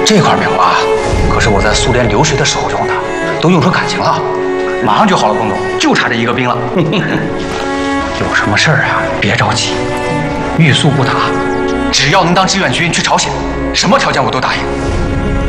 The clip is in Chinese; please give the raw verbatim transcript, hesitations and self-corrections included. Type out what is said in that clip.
这块表啊，可是我在苏联留学的时候用的，都用出感情了，马上就好了，龚总，就差这一个兵了。有什么事儿啊，别着急，欲速不达，只要能当志愿军去朝鲜，什么条件我都答应。